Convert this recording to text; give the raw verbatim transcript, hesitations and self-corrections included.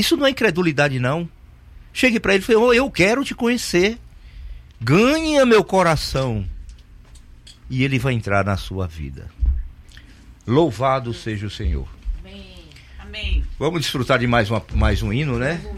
Isso não é incredulidade, não. Chegue para ele e fale: oh, eu quero te conhecer. Ganha meu coração. E ele vai entrar na sua vida. Louvado seja o Senhor. Amém. Amém. Vamos desfrutar de mais, uma, mais um hino, né?